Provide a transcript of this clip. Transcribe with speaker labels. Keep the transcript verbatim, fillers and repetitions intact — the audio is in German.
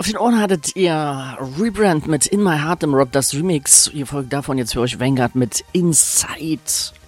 Speaker 1: Auf den Ohren hattet ihr Rebrand mit In My Heart im Rob, das Remix. Ihr folgt davon jetzt für euch Vanguard mit Inside.